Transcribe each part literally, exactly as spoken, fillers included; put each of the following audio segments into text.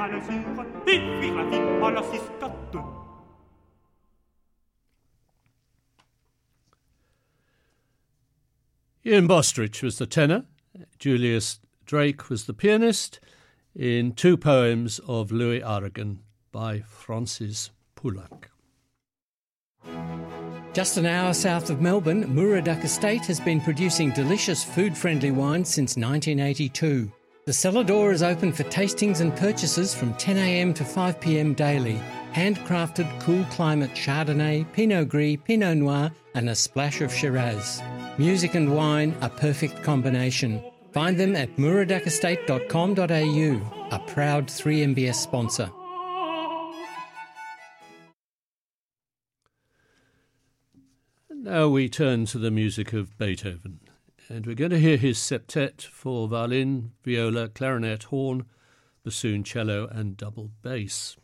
Ian Bostridge was the tenor, Julius Drake was the pianist, in two poems of Louis Aragon by Francis Poulenc. Just an hour south of Melbourne, Muraduck Estate has been producing delicious food-friendly wine since nineteen eighty-two. The cellar door is open for tastings and purchases from ten a m to five p m daily. Handcrafted cool climate Chardonnay, Pinot Gris, Pinot Noir and a splash of Shiraz. Music and wine, a perfect combination. Find them at muraduck estate dot com dot a u, a proud three M B S sponsor. Now we turn to the music of Beethoven, and we're going to hear his septet for violin, viola, clarinet, horn, bassoon, cello and double bass.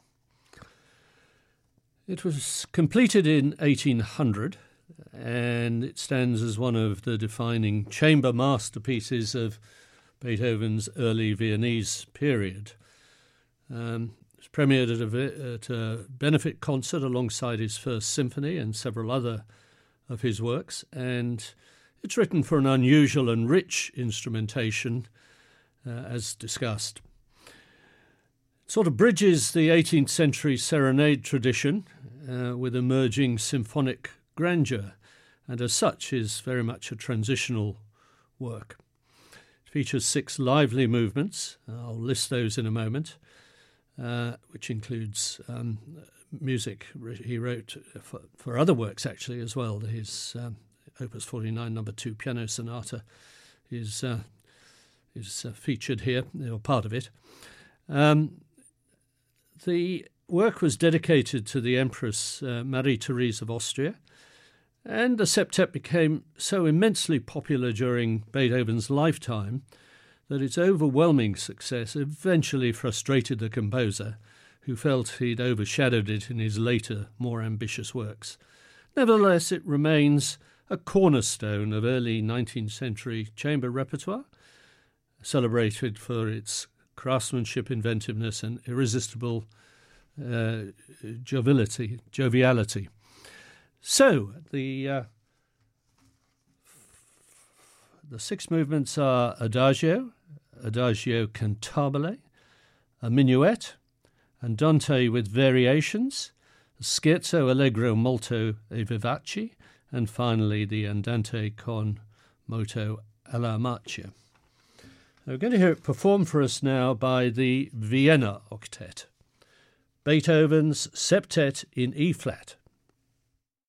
It was completed in eighteen hundred, and it stands as one of the defining chamber masterpieces of Beethoven's early Viennese period. Um, it was premiered at a, at a benefit concert alongside his first symphony and several other of his works, and it's written for an unusual and rich instrumentation, uh, as discussed. It sort of bridges the eighteenth century serenade tradition uh, with emerging symphonic grandeur, and as such is very much a transitional work. It features six lively movements. I'll list those in a moment, uh, which includes um, music he wrote for, for other works actually as well. His um, Opus forty-nine number two piano sonata is uh, is uh, featured here, or part of it. Um, the work was dedicated to the Empress uh, Marie-Therese of Austria, and the septet became so immensely popular during Beethoven's lifetime that its overwhelming success eventually frustrated the composer, who felt he'd overshadowed it in his later, more ambitious works. Nevertheless, it remains a cornerstone of early nineteenth century chamber repertoire, celebrated for its craftsmanship, inventiveness, and irresistible uh, joviality. joviality. So, the uh, the six movements are Adagio, Adagio cantabile, a minuet, Andante with variations, Scherzo allegro molto e vivace, and finally the Andante con moto alla marcia. We're going to hear it performed for us now by the Vienna Octet, Beethoven's Septet in E-flat.